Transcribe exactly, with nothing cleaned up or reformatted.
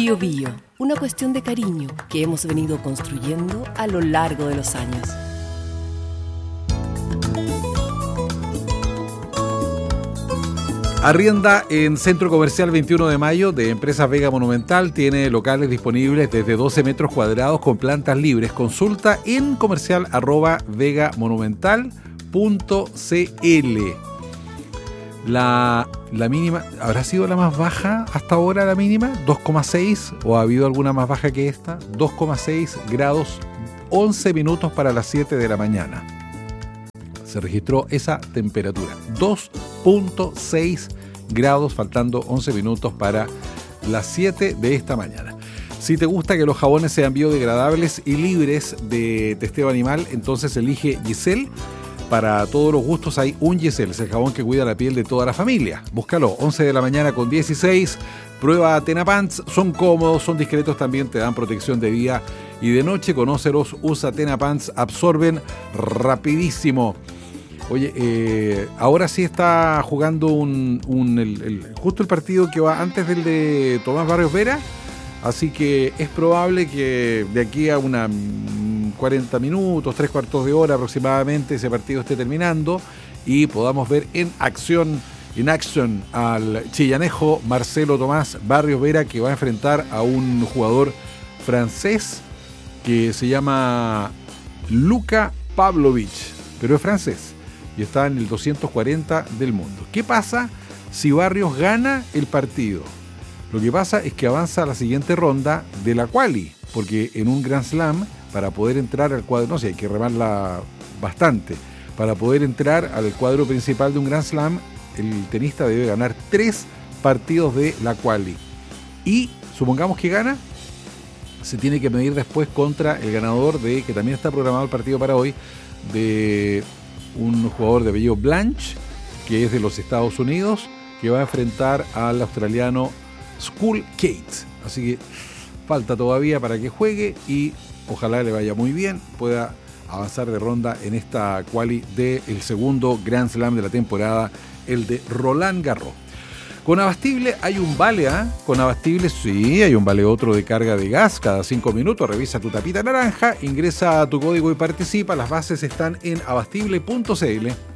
Bio Bio, una cuestión de cariño que hemos venido construyendo a lo largo de los años. Arrienda en Centro Comercial veintiuno de mayo de Empresas Vega Monumental. Tiene locales disponibles desde doce metros cuadrados con plantas libres. Consulta en comercial arroba vegamonumental punto cl. La, la mínima, ¿habrá sido la más baja hasta ahora la mínima? dos coma seis, ¿o ha habido alguna más baja que esta? dos coma seis grados, once minutos para las siete de la mañana. Se registró esa temperatura, dos punto seis grados, faltando once minutos para las siete de esta mañana. Si te gusta que los jabones sean biodegradables y libres de testeo animal, entonces elige Giselle. Para todos los gustos hay un Giselle, es el jabón que cuida la piel de toda la familia. Búscalo, once de la mañana con dieciséis. Prueba Tena Pants, son cómodos, son discretos, también te dan protección de día y de noche. Conócelos, usa Tena Pants, absorben rapidísimo. Oye, eh, ahora sí está jugando un, un el, el, justo el partido que va antes del de Tomás Barrios Vera, así que es probable que de aquí a una cuarenta minutos, tres cuartos de hora aproximadamente, ese partido esté terminando y podamos ver en acción, en acción al chillanejo Marcelo Tomás Barrios Vera, que va a enfrentar a un jugador francés que se llama Luka Pavlovic, pero es francés y está en el doscientos cuarenta del mundo. ¿Qué pasa si Barrios gana el partido? Lo que pasa es que avanza a la siguiente ronda de la quali, porque en un Grand Slam, para poder entrar al cuadro, no sé, hay que remarla bastante, para poder entrar al cuadro principal de un Grand Slam, el tenista debe ganar tres partidos de la quali. Y supongamos que gana, se tiene que medir después contra el ganador de, que también está programado el partido para hoy, de un jugador de apellido Blanche, que es de los Estados Unidos, que va a enfrentar al australiano Skull Kate. Así que falta todavía para que juegue y ojalá le vaya muy bien, pueda avanzar de ronda en esta quali del segundo Grand Slam de la temporada, el de Roland Garros. Con Abastible hay un vale, ¿ah? ¿eh? Con Abastible sí, hay un vale otro de carga de gas cada cinco minutos. Revisa tu tapita naranja, ingresa a tu código y participa. Las bases están en abastible punto cl.